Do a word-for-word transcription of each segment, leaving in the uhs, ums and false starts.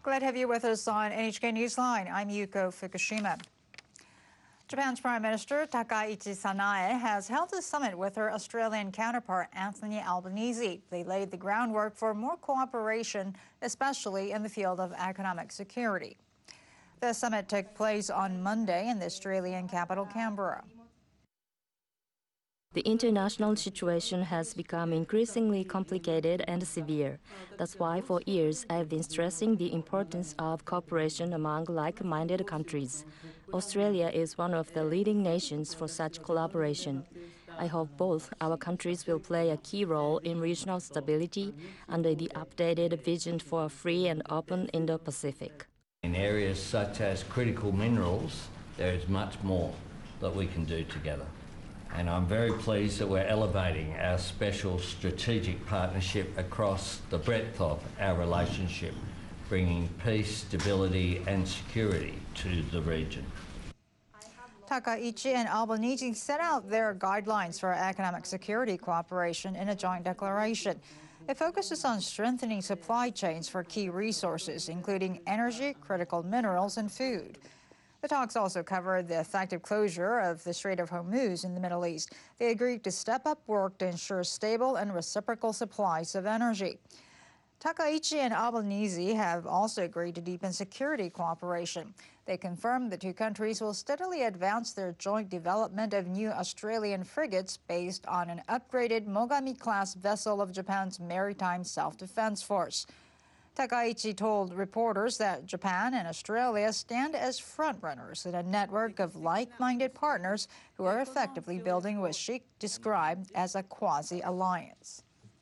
Glad to have you with us on N H K Newsline. I'm Yuko Fukushima. Japan's Prime Minister Takaichi Sanae has held a summit with her Australian counterpart Anthony Albanese. They laid the groundwork for more cooperation, especially in the field of economic security. The summit took place on Monday in the Australian capital, Canberra. The international situation has become increasingly complicated and severe. That's why for years I have been stressing the importance of cooperation among like-minded countries. Australia is one of the leading nations for such collaboration. I hope both our countries will play a key role in regional stability under the updated vision for a free and open Indo-Pacific. In areas such as critical minerals, there is much more that we can do together. And I'm very pleased that we're elevating our special strategic partnership across the breadth of our relationship, bringing peace, stability and security to the region. Takaichi and Albanese set out their guidelines for economic security cooperation in a joint declaration. It focuses on strengthening supply chains for key resources, including energy, critical minerals, and food. The talks also covered the effective closure of the Strait of Hormuz in the Middle East. They agreed to step up work to ensure stable and reciprocal supplies of energy. Takaichi and Albanese have also agreed to deepen security cooperation. They confirmed the two countries will steadily advance their joint development of new Australian frigates based on an upgraded Mogami-class vessel of Japan's Maritime Self-Defense Force. Takaichi told reporters that Japan and Australia stand as frontrunners in a network of like-minded partners who are effectively building what she described as a quasi-alliance.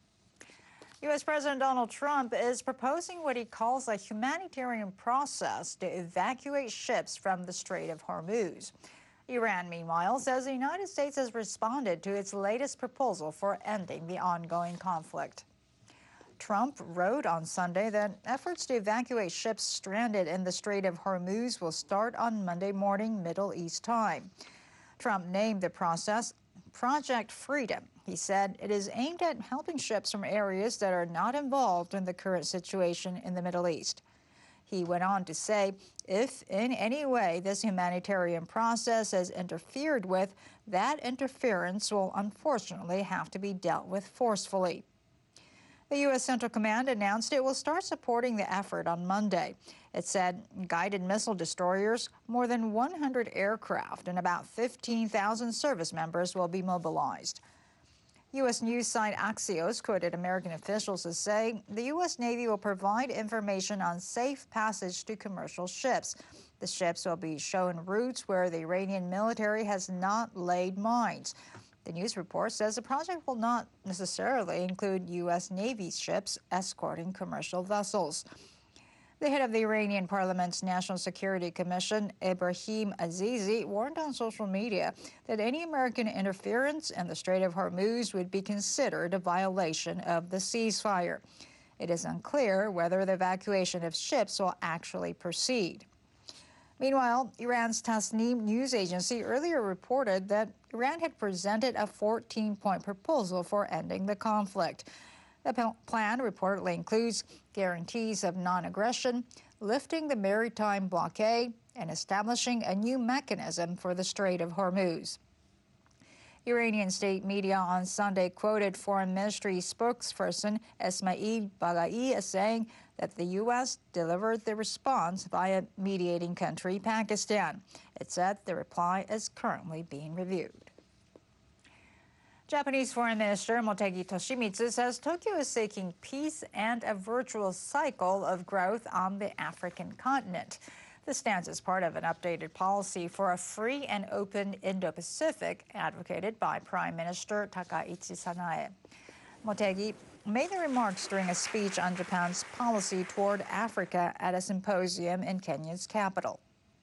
U S President Donald Trump is proposing what he calls a humanitarian process to evacuate ships from the Strait of Hormuz. Iran, meanwhile, says the United States has responded to its latest proposal for ending the ongoing conflict. Trump wrote on Sunday that efforts to evacuate ships stranded in the Strait of Hormuz will start on Monday morning Middle East time. Trump named the process Project Freedom. He said it is aimed at helping ships from areas that are not involved in the current situation in the Middle East. He went on to say, if in any way this humanitarian process is interfered with, that interference will unfortunately have to be dealt with forcefully. The U S Central Command announced it will start supporting the effort on Monday. It said guided missile destroyers, more than one hundred aircraft, and about fifteen thousand service members will be mobilized. U S news site Axios quoted American officials as saying the U S Navy will provide information on safe passage to commercial ships. The ships will be shown routes where the Iranian military has not laid mines. The news report says the project will not necessarily include U S Navy ships escorting commercial vessels. The head of the Iranian Parliament's National Security Commission, Ebrahim Azizi, warned on social media that any American interference in the Strait of Hormuz would be considered a violation of the ceasefire. It is unclear whether the evacuation of ships will actually proceed. Meanwhile, Iran's Tasnim news agency earlier reported that Iran had presented a fourteen-point proposal for ending the conflict. The plan reportedly includes guarantees of non-aggression, lifting the maritime blockade, and establishing a new mechanism for the Strait of Hormuz. Iranian state media on Sunday quoted Foreign Ministry spokesperson Esmail Baghai as saying that the U S delivered the response via mediating country Pakistan. It said the reply is currently being reviewed. Japanese Foreign Minister Motegi Toshimitsu says Tokyo is seeking peace and a virtuous cycle of growth on the African continent. This stands as part of an updated policy for a free and open Indo-Pacific advocated by Prime Minister Takaichi Sanae. Motegi made the remarks during a speech on Japan's policy toward Africa at a symposium in Kenya's capital.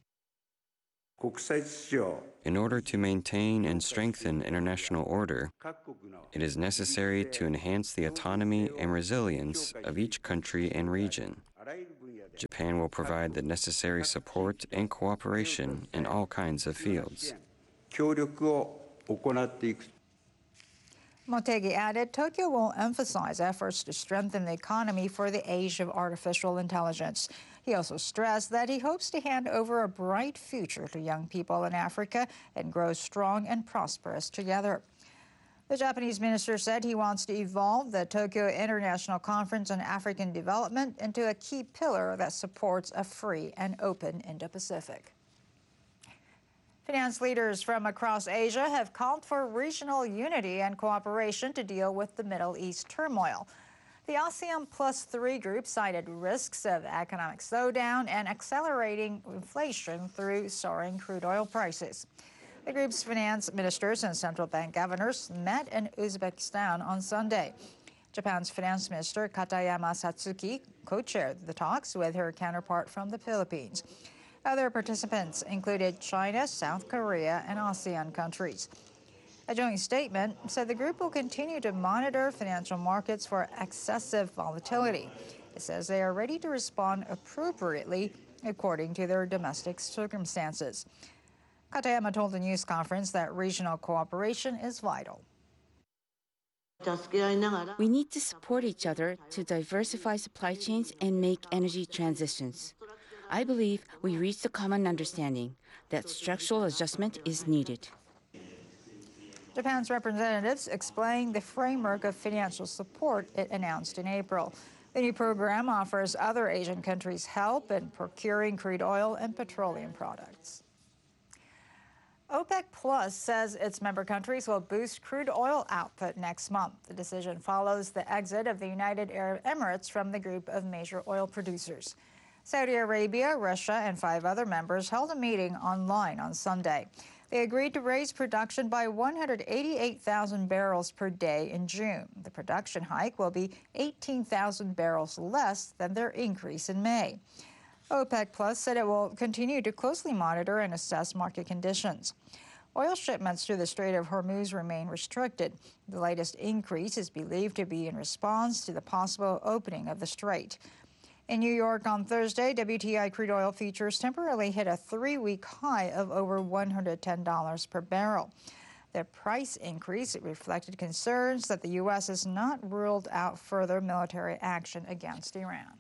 In order to maintain and strengthen international order, it is necessary to enhance the autonomy and resilience of each country and region. Japan will provide the necessary support and cooperation in all kinds of fields. Motegi added Tokyo will emphasize efforts to strengthen the economy for the age of artificial intelligence. He also stressed that he hopes to hand over a bright future to young people in Africa and grow strong and prosperous together. The Japanese minister said he wants to evolve the Tokyo International Conference on African Development into a key pillar that supports a free and open Indo-Pacific. Finance leaders from across Asia have called for regional unity and cooperation to deal with the Middle East turmoil. The ASEAN Plus Three group cited risks of economic slowdown and accelerating inflation through soaring crude oil prices. The group's finance ministers and central bank governors met in Uzbekistan on Sunday. Japan's finance minister Katayama Satsuki co-chaired the talks with her counterpart from the Philippines. Other participants included China, South Korea, and ASEAN countries. A joint statement said the group will continue to monitor financial markets for excessive volatility. It says they are ready to respond appropriately according to their domestic circumstances. Katayama told the news conference that regional cooperation is vital. We need to support each other to diversify supply chains and make energy transitions. I believe we reached a common understanding that structural adjustment is needed. Japan's representatives explained the framework of financial support it announced in April. The new program offers other Asian countries help in procuring crude oil and petroleum products. OPEC Plus says its member countries will boost crude oil output next month. The decision follows the exit of the United Arab Emirates from the group of major oil producers. Saudi Arabia, Russia, and five other members held a meeting online on Sunday. They agreed to raise production by one hundred eighty-eight thousand barrels per day in June. The production hike will be eighteen thousand barrels less than their increase in May. OPEC Plus said it will continue to closely monitor and assess market conditions. Oil shipments through the Strait of Hormuz remain restricted. The latest increase is believed to be in response to the possible opening of the strait. In New York on Thursday, W T I crude oil futures temporarily hit a three-week high of over one hundred ten dollars per barrel. The price increase reflected concerns that the U S has not ruled out further military action against Iran.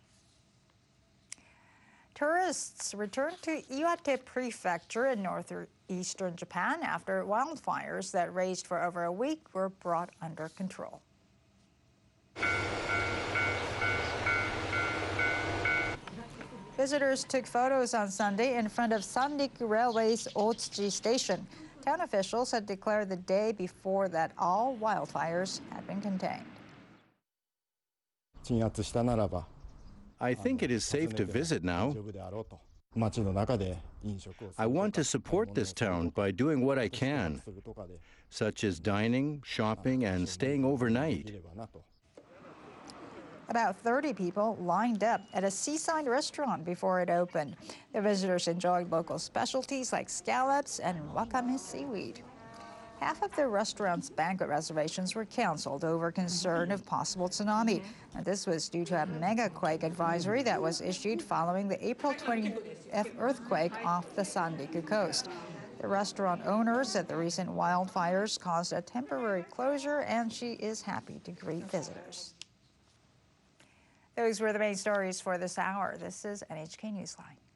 Tourists returned to Iwate Prefecture in northeastern Japan after wildfires that raged for over a week were brought under control. Visitors took photos on Sunday in front of Sanriku Railway's Otsuchi station. Town officials had declared the day before that all wildfires had been contained. I think it is safe to visit now. I want to support this town by doing what I can, such as dining, shopping, and staying overnight. About thirty people lined up at a seaside restaurant before it opened. The visitors enjoyed local specialties like scallops and wakame seaweed. Half of the restaurant's banquet reservations were canceled over concern of possible tsunami. And this was due to a mega quake advisory that was issued following the April twentieth earthquake off the Sanriku coast. The restaurant owner said the recent wildfires caused a temporary closure, and she is happy to greet visitors. Those were the main stories for this hour. This is N H K Newsline.